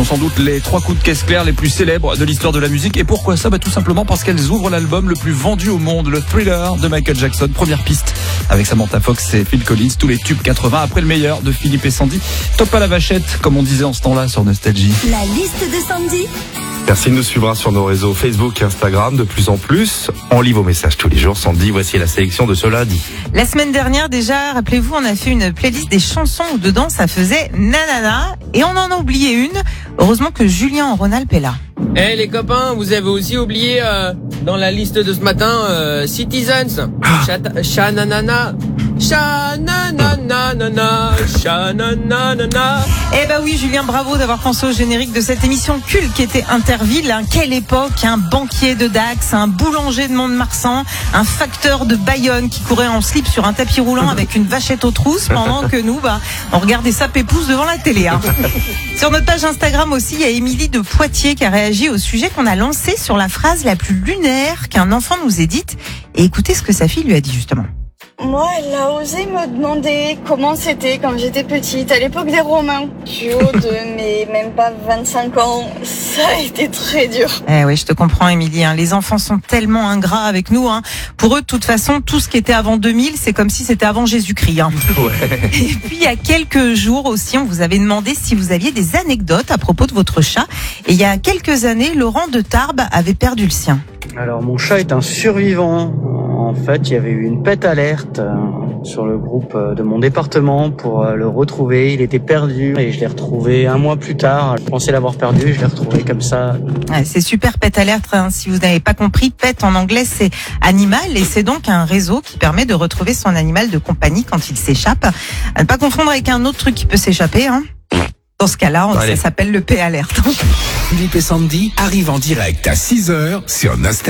sont sans doute les 3 coups de caisse claire les plus célèbres de l'histoire de la musique. Et pourquoi ça ? Tout simplement parce qu'elles ouvrent l'album le plus vendu au monde, le Thriller de Michael Jackson. Première piste avec Samantha Fox et Phil Collins, tous les tubes 80 après le meilleur de Philippe et Sandy. Top à la vachette, comme on disait en ce temps-là sur Nostalgie. La liste de Sandy. Merci de nous suivre sur nos réseaux Facebook et Instagram. De plus en plus, on lit vos messages tous les jours. Sandy, voici la sélection de ce lundi. La semaine dernière déjà, rappelez-vous, on a fait une playlist des chansons où dedans ça faisait nanana et on en a oublié une. Heureusement que Julien en Rhône-Alpes est là. Eh les copains, vous avez aussi oublié dans la liste de ce matin Citizens. Chananana. Chananana. Chananana. Eh ben oui, Julien, bravo d'avoir pensé au générique de cette émission culte qui était Interville. Quelle époque, un banquier de Dax, un boulanger de Mont-de-Marsan, un facteur de Bayonne qui courait en slip sur un tapis roulant avec une vachette aux trousses pendant que nous, on regardait ça pépouze devant la télé. Sur notre page Instagram aussi, il y a Émilie de Poitiers qui a réagi au sujet qu'on a lancé sur la phrase la plus lunaire qu'un enfant nous ait dite. Et écoutez ce que sa fille lui a dit justement. Moi, elle a osé me demander comment c'était quand j'étais petite, à l'époque des Romains. Du haut de mes même pas 25 ans, ça a été très dur. Eh oui, je te comprends, Émilie. Les enfants sont tellement ingrats avec nous. Pour eux, de toute façon, tout ce qui était avant 2000, c'est comme si c'était avant Jésus-Christ. Ouais. Et puis, il y a quelques jours aussi, on vous avait demandé si vous aviez des anecdotes à propos de votre chat. Et il y a quelques années, Laurent de Tarbes avait perdu le sien. Alors mon chat est un survivant. En fait, il y avait eu une pète alerte sur le groupe de mon département pour le retrouver. Il était perdu et je l'ai retrouvé un mois plus tard. Je pensais l'avoir perdu, je l'ai retrouvé comme ça. Ouais, c'est super, Pet Alert. Si vous n'avez pas compris, Pet en anglais c'est animal et c'est donc un réseau qui permet de retrouver son animal de compagnie quand il s'échappe. À ne pas confondre avec un autre truc qui peut s'échapper. Dans ce cas-là, ça s'appelle le P-Alert. Philippe et Sandy arrivent en direct à 6h sur Nostalgie.